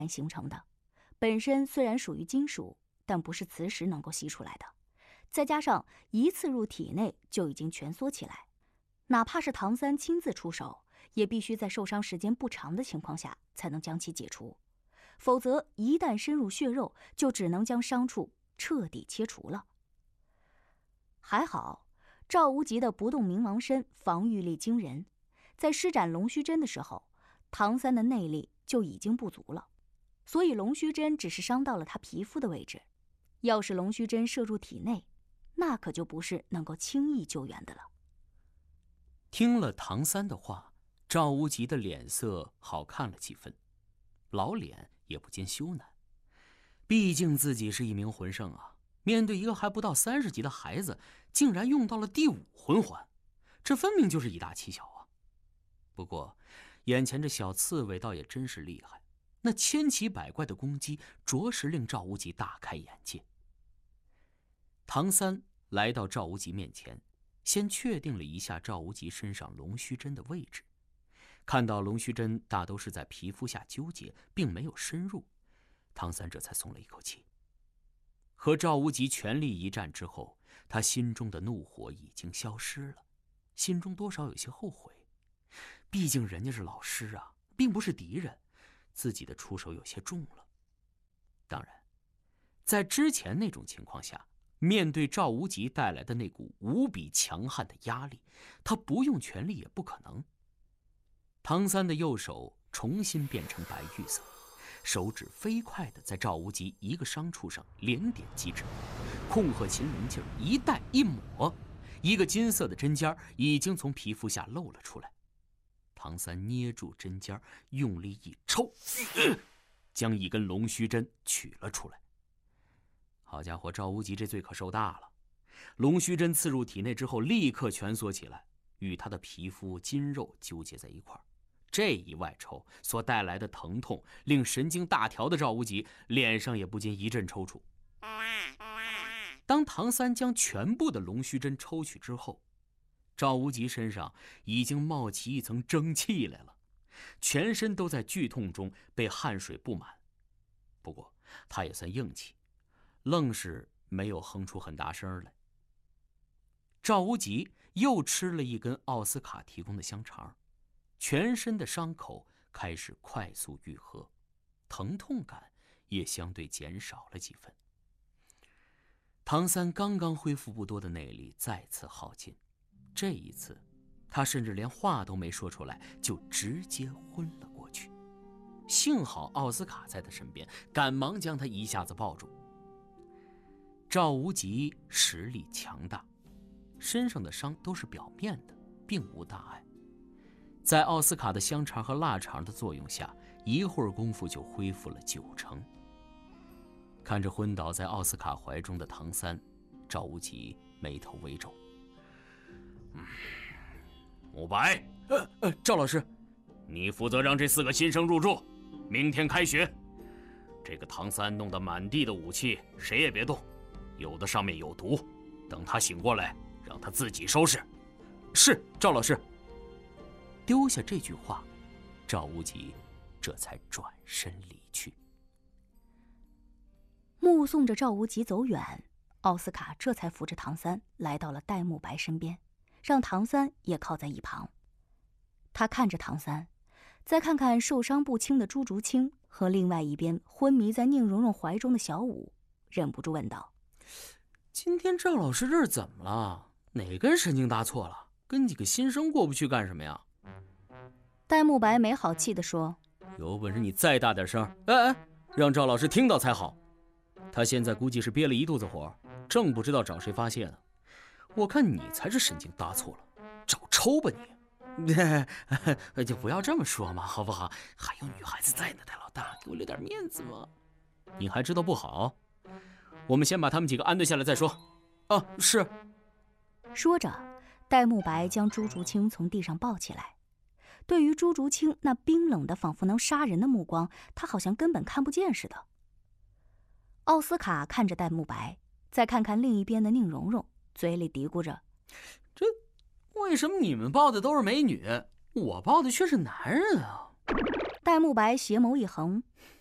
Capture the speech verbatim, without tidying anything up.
形成的，本身虽然属于金属，但不是磁石能够吸出来的。再加上一次入体内就已经蜷缩起来，哪怕是唐三亲自出手，也必须在受伤时间不长的情况下才能将其解除，否则一旦深入血肉，就只能将伤处彻底切除了。还好，赵无极的不动明王身防御力惊人，在施展龙须针的时候，唐三的内力就已经不足了，所以龙须针只是伤到了他皮肤的位置。要是龙须针射入体内，那可就不是能够轻易救援的了。 听了唐三的话，赵无极的脸色好看了几分，老脸也不见羞赧。毕竟自己是一名魂圣啊，面对一个还不到三十级的孩子，竟然用到了第五魂环，这分明就是以大欺小啊。不过，眼前这小刺猬倒也真是厉害，那千奇百怪的攻击，着实令赵无极大开眼界。唐三来到赵无极面前，先确定了一下赵无极身上龙须针的位置，看到龙须针大都是在皮肤下纠结，并没有深入，唐三这才松了一口气。和赵无极全力一战之后，他心中的怒火已经消失了，心中多少有些后悔。毕竟人家是老师啊，并不是敌人，自己的出手有些重了。当然，在之前那种情况下，面对赵无极带来的那股无比强悍的压力，他不用全力也不可能。唐三的右手重新变成白玉色，手指飞快地在赵无极一个伤处上连点击之，控鹤擒龙劲儿一带一抹，一个金色的针尖已经从皮肤下露了出来。唐三捏住针尖，用力一抽，呃、将一根龙须针取了出来。好家伙，赵无极这罪可受大了！龙须针刺入体内之后，立刻蜷缩起来，与他的皮肤、筋肉纠结在一块儿。这一外抽所带来的疼痛，令神经大条的赵无极脸上也不禁一阵抽搐。当唐三将全部的龙须针抽取之后，赵无极身上已经冒起一层蒸汽来了，全身都在剧痛中被汗水布满。不过他也算硬气，愣是没有哼出很大声来。赵无极又吃了一根奥斯卡提供的香肠，全身的伤口开始快速愈合，疼痛感也相对减少了几分。唐三刚刚恢复不多的内力再次耗尽，这一次他甚至连话都没说出来，就直接昏了过去。幸好奥斯卡在他身边，赶忙将他一下子抱住。赵无极实力强大，身上的伤都是表面的，并无大碍。在奥斯卡的香肠和腊肠的作用下，一会儿功夫就恢复了九成。看着昏倒在奥斯卡怀中的唐三，赵无极眉头微皱。嗯，慕白，呃呃，赵老师，你负责让这四个新生入住，明天开学。这个唐三弄得满地的武器，谁也别动。有的上面有毒，等他醒过来，让他自己收拾。是，赵老师。丢下这句话，赵无极这才转身离去。 目送着赵无极走远，奥斯卡这才扶着唐三来到了戴沐白身边，让唐三也靠在一旁。他看着唐三，再看看受伤不轻的朱竹清和另外一边昏迷在宁荣荣怀中的小舞，忍不住问道： 今天赵老师这是怎么了？哪根神经搭错了？跟几个新生过不去干什么呀？ 戴沐白没好气地说： 有本事你再大点声，哎哎，让赵老师听到才好。他现在估计是憋了一肚子火，正不知道找谁发泄呢。我看你才是神经搭错了，找抽吧你。就不要这么说嘛，好不好？还有女孩子在呢，戴老大，给我留点面子嘛。你还知道不好？我们先把他们几个安顿下来再说。啊，是。 说着，戴沐白将朱竹清从地上抱起来。对于朱竹清那冰冷的仿佛能杀人的目光，他好像根本看不见似的。奥斯卡看着戴沐白，再看看另一边的宁荣荣，嘴里嘀咕着： 这为什么你们抱的都是美女，我抱的却是男人啊？ 戴沐白斜眸一横：